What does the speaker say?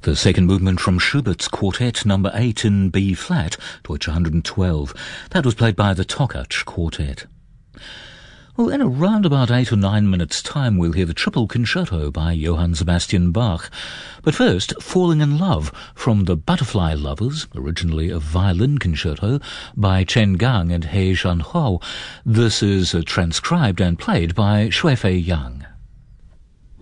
The second movement from Schubert's Quartet number 8 in B-flat, Deutsche 112. That was played by the Tokac Quartet. Well, in around about 8 or 9 minutes' time, we'll hear the Triple Concerto by Johann Sebastian Bach. But first, Falling in Love from the Butterfly Lovers, originally a violin concerto by Chen Gang and He Zhanhao. This is transcribed and played by Shuifei Yang.